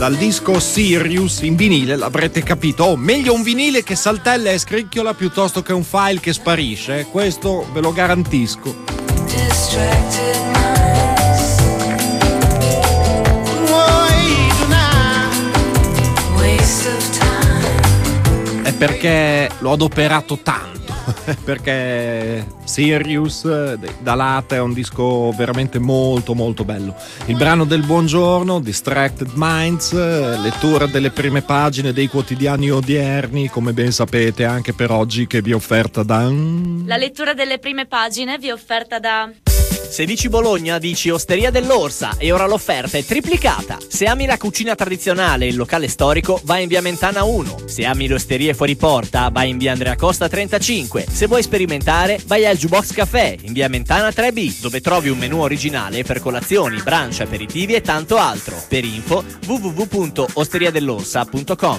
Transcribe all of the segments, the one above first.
dal disco Sirius in vinile, l'avrete capito. Oh, meglio un vinile che saltella e scricchiola piuttosto che un file che sparisce, questo ve lo garantisco. È perché l'ho adoperato tanto. Perché Sirius da Latte è un disco veramente molto molto bello. Il brano del buongiorno, Distracted Minds, lettura delle prime pagine dei quotidiani odierni, come ben sapete anche per oggi, che vi è offerta da... La lettura delle prime pagine vi è offerta da... Se dici Bologna, dici Osteria dell'Orsa e ora l'offerta è triplicata. Se ami la cucina tradizionale e il locale storico, vai in via Mentana 1. Se ami le osterie fuori porta, vai in via Andrea Costa 35. Se vuoi sperimentare, vai al Jukebox Café in via Mentana 3B, dove trovi un menù originale per colazioni, brunch, aperitivi e tanto altro. Per info www.osteriadell'orsa.com.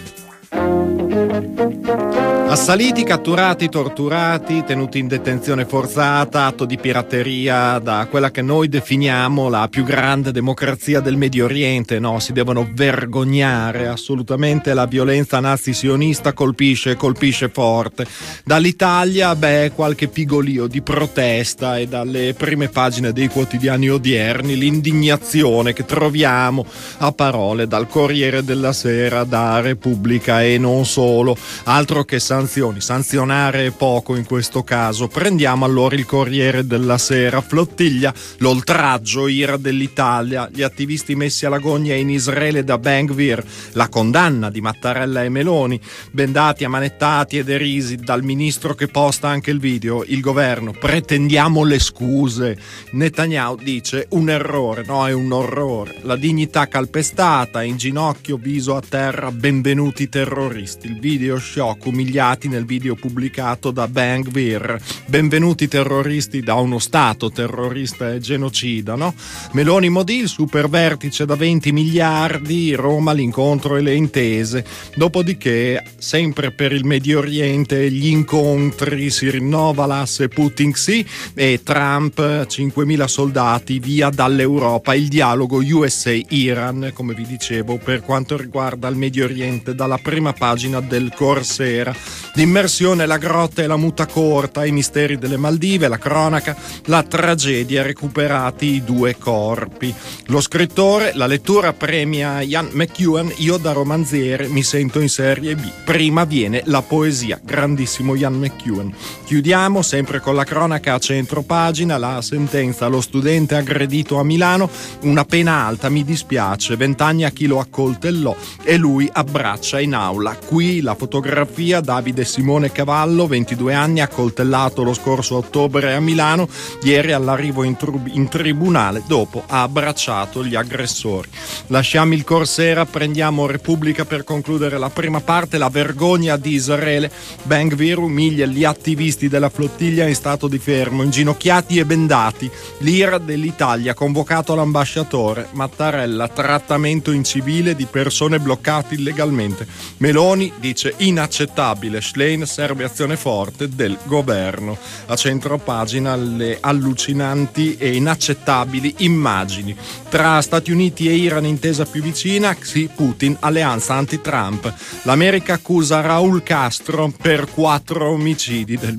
Assaliti, catturati, torturati, tenuti in detenzione forzata, atto di pirateria da quella che noi definiamo la più grande democrazia del Medio Oriente, no? Si devono vergognare assolutamente, la violenza nazi-sionista colpisce forte. Dall'Italia, qualche pigolio di protesta e dalle prime pagine dei quotidiani odierni l'indignazione che troviamo a parole dal Corriere della Sera, da Repubblica e non solo, altro che sanzionare è poco in questo caso. Prendiamo allora il Corriere della Sera. Flottiglia, l'oltraggio, ira dell'Italia, gli attivisti messi alla gogna in Israele da Ben Gvir, la condanna di Mattarella e Meloni, bendati, ammanettati e derisi dal ministro che posta anche il video. Il governo, pretendiamo le scuse. Netanyahu dice un errore, no, è un orrore. La dignità calpestata, in ginocchio, viso a terra, benvenuti terroristi. Il video shock, umiliati nel video pubblicato da Ben Gvir. Benvenuti terroristi da uno stato terrorista e genocida, no? Meloni Modi, il super vertice da 20 miliardi, Roma l'incontro e le intese. Dopodiché, sempre per il Medio Oriente, gli incontri, si rinnova l'asse Putin-Xi e Trump, 5.000 soldati via dall'Europa, il dialogo USA-Iran, come vi dicevo, per quanto riguarda il Medio Oriente, dalla prima pagina del Corsera. L'immersione, la grotta e la muta corta, i misteri delle Maldive, la cronaca, la tragedia, recuperati i 2 corpi. Lo scrittore, la lettura premia Ian McEwan, io da romanziere mi sento in serie B. Prima viene la poesia, grandissimo Ian McEwan. Chiudiamo sempre con la cronaca a centro pagina, la sentenza allo studente aggredito a Milano, una pena alta, mi dispiace, 20 anni a chi lo accoltellò e lui abbraccia in aula. Qui la fotografia, Davide Simone Cavallo, 22 anni, accoltellato lo scorso ottobre a Milano, ieri all'arrivo in tribunale dopo ha abbracciato gli aggressori. Lasciamo il Corsera, prendiamo Repubblica per concludere la prima parte, la vergogna di Israele. Ben Gvir umilia gli attivisti della flottiglia in stato di fermo, inginocchiati e bendati. L'ira dell'Italia, convocato l'ambasciatore. Mattarella, trattamento incivile di persone bloccate illegalmente. Meloni dice inaccettabile, Schlein serve azione forte del governo. A centro pagina le allucinanti e inaccettabili immagini. Tra Stati Uniti e Iran intesa più vicina, Xi Putin, alleanza anti-Trump. L'America accusa Raul Castro per 4 omicidi del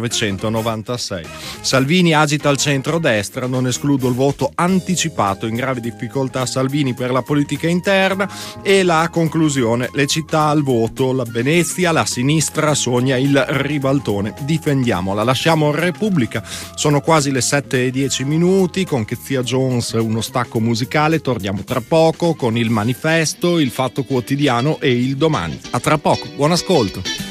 1996. Salvini agita il centro-destra, non escludo il voto anticipato, in grave difficoltà Salvini per la politica interna. E la conclusione, le città al voto, la Venezia, la sinistra sogna il ribaltone, difendiamola. Lasciamo Repubblica, sono quasi le 7:10 con Kezia Jones, uno stacco musicale, torniamo tra poco con il Manifesto, il Fatto Quotidiano e il Domani. A tra poco, buon ascolto.